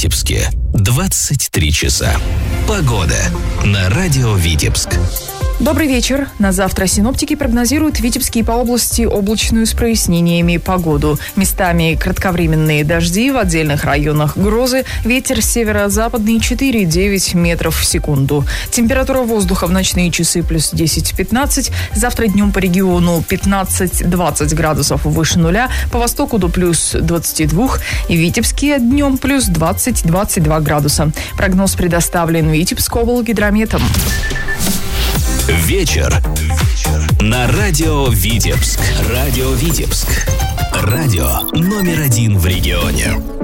Витебске 23 часа. Погода на радио Витебск. Добрый вечер. На завтра синоптики прогнозируют в Витебске и по области облачную с прояснениями погоду. Местами кратковременные дожди, в отдельных районах грозы. Ветер северо-западный 4-9 метров в секунду. Температура воздуха в ночные часы плюс 10-15. Завтра днем по региону 15-20 градусов выше нуля. По востоку до плюс 22. И в Витебске днем плюс 20-22 градуса. Прогноз предоставлен Витебскоблгидрометом. Вечер на радио Витебск. Радио Витебск. Радио номер 1 в регионе.